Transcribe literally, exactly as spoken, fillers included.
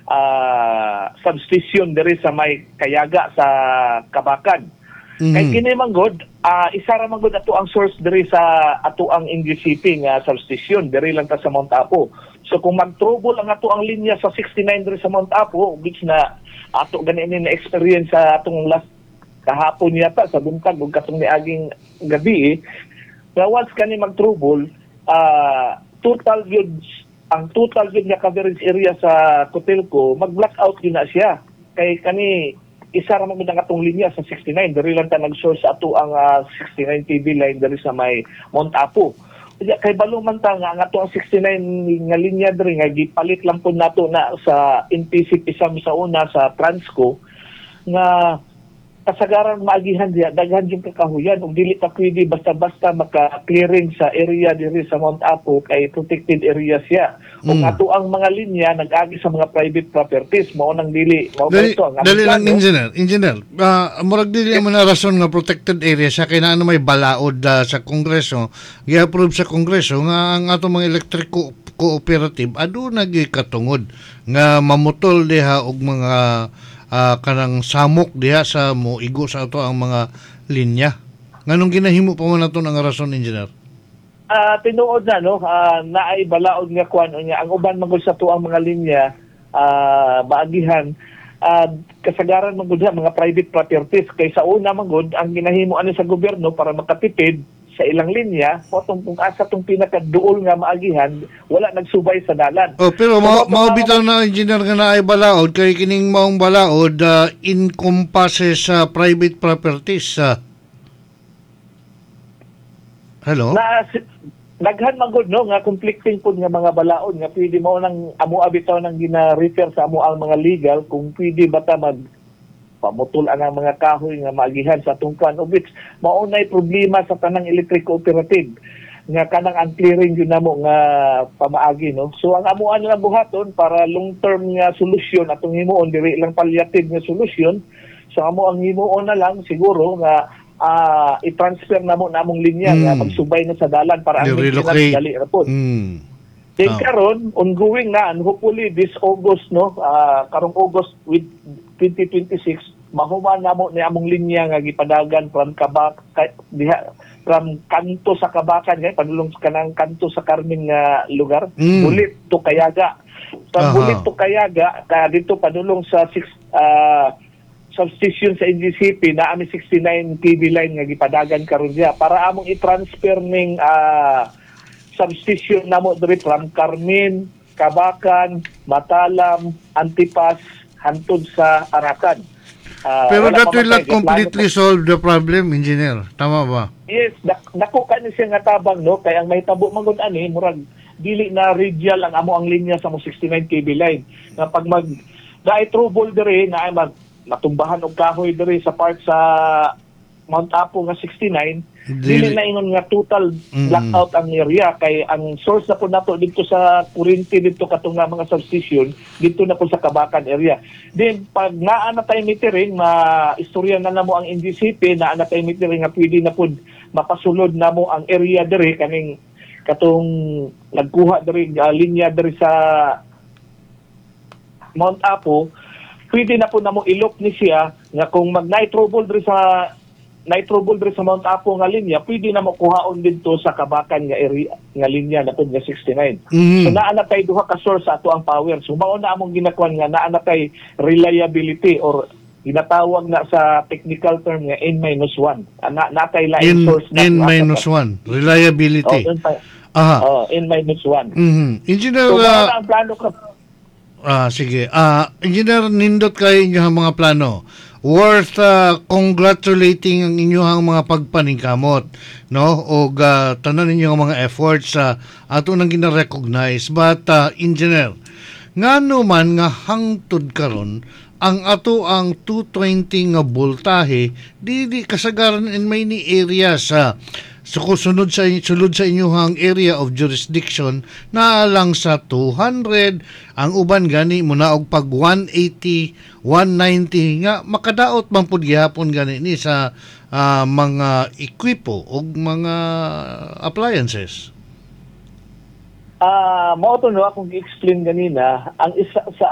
uh, substation diri sa may Kayaga sa Kabakan. Mm-hmm. Kay kini manggod, uh, isa ra manggod ato ang source diri sa ato ang N G C P nga substation diri lang ta sa Mount Apo. So kung mag-trouble ang ato ang linya sa sixty-nine diri sa Mount Apo, which na ato ganin na experience sa atong last kahapon yata sa buntag ug katong niaging gabi, eh, na once kani mag-trouble, uh, total yun, ang total yun nga coverage area sa Cotelco, mag-blackout yun na siya. Kay kani isa ra man ang atong linya sa sixty-nine, diri lang ta nag-source ato ang uh, sixty-nine T V line diri sa may Mount Apo. Kaya kay balo man ta nga ang ato ang sixty-nine nga linya diri nga gipalit lang po nato na sa N P C Pisam sa una sa Transco nga kasagaran maagihan diya daghan yung kakahuyan ug dili ta pwede basta-basta maka-clearing sa area diri sa Mount Apo kay protected area siya. Kung mm. ato ang mga linya nag-agi sa mga private properties mao nang dili mao dali, ito ang dali lang engineer engineer uh, murag dili mo na rason nga protected area siya kay naano may balaod uh, sa Kongreso gi-approve sa Kongreso nga ang ato mga electric co- cooperative aduna gi katungod nga mamutol diha og mga Uh, kanang samok diha sa moigo sa ato ang mga linya. Nganong ginahimo pa mo nato ang rason, engineer? Ah, uh, tinuod na no, uh, naay balaod nga kuan nya ang uban magud sa to ang mga linya uh, baagihan uh, kasagaran magud mga private properties kay sa una magud ang ginahimo ani sa gobyerno para makatipid sa ilang linya, potong kung asa tong pinakaduol nga maagihan, wala nagsubay sa dalan. Oh, pero so, mao bitaw na engineer nga naay balaod kay kining maong balaod uh, encompasses sa uh, private properties. Uh. Hello? Na daghan magud no nga conflicting pud nga mga balaod nga pwede mao nang amo bitaw nang gina-refer sa amo ang mga legal kung pwede bata mag pamutol ang mga kahoy nga maagihan sa tungkuan of which maunay problema sa tanang electric cooperative nga kanang ang clearing yun namo nga pamaagi no. So ang amuan lang buhaton para long term nga solusyon atong himuon dili lang palliative nga solusyon. So amo ang himuon na lang siguro nga uh, i-transfer namo namong linya mm. nga magsubay na sa dalan para ang maintenance dali ra pod. Mm. Then oh. karon ongoing na and hopefully this August no uh, karong August with twenty twenty-six mahuman namo ni among linya nga gipadagan from Kabak diha from kanto sa Kabakan ngay padulong kanang kanto sa Carmen nga lugar mm. Bulit to Kayaga from uh-huh. Bulit to Kayaga kaya dito padulong sa six uh, substation sa N G C P na ami sixty-nine T V line nga gipadagan karon diha para among i-transfer ning uh, substation namo diri from Carmen, Kabakan, Matalam, Antipas hantod sa Arakan. Uh, Pero that will not completely solve the problem, engineer. Tama ba? Yes, dako ka ni siya nga tabang no kay ang may tabo mangod ani murag dili na radial ang amo ang linya sa mo sixty-nine K V line. Nga pag mag dai trouble diri na ay mag matumbahan og kahoy diri sa part sa Mount Apo nga sixty-nine, dili na ingon nga total blackout mm. ang area kay ang source na po nato dito sa kuryente dito katong nga mga substation dito na po sa Kabakan area. Then pag naa na tay metering ma istorya na namo ang N G C P naa na tay metering nga pwede na pud mapasulod namo ang area diri kaning katong nagkuha diri uh, linya diri sa Mount Apo, pwede na po namo ilok ni siya nga kung mag night trouble diri sa night trouble diri sa Mount Apo nga linya, pwede na makuhaon dito sa Kabakan nga area nga linya na pud nga sixty-nine. Mm-hmm. So naa na tay duha ka source ato ang power. So mao na among ginakuan nga naa na tay reliability or ginatawag na sa technical term nga N minus one. Na natay lain source na N minus one reliability. Oh, aha. Oh, N minus one. Mhm. Engineer so, uh, ang plano ka. Ah, sige. Ah, uh, engineer nindot kay inyong mga plano. Worth uh, congratulating ang inyong mga pagpaningkamot, no? O uh, tanan ninyong mga efforts sa uh, ato nang gina-recognize. But uh, engineer, ngano man nga hangtod karon ang ato ang two twenty nga voltahe di, di kasagaran in many areas sa uh, so, sunod sa sulod sa inyong area of jurisdiction na lang sa two hundred ang uban gani mo na og pag one eighty, one ninety nga makadaot man pud gihapon gani ni sa uh, mga ekwipo og mga appliances. Ah, uh, mao to no akong gi-explain ganina ang isa sa